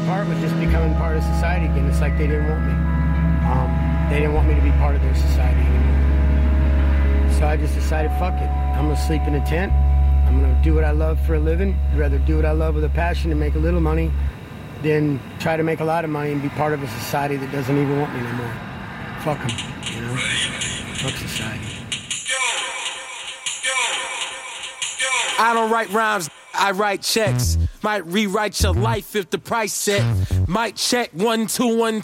part with just becoming part of society again. It's like they didn't want me. They didn't want me to be part of their society anymore. So I just decided, fuck it. I'm going to sleep in a tent. I'm going to do what I love for a living. I'd rather do what I love with a passion and make a little money than try to make a lot of money and be part of a society that doesn't even want me anymore. Fuck them, you know? Fuck society. I don't write rhymes, I write checks. Might rewrite your life if the price set. Might check 1 2 1